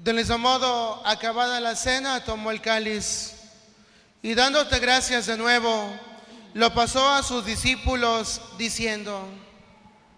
Del mismo modo, acabada la cena, tomó el cáliz y dándote gracias de nuevo, lo pasó a sus discípulos diciendo: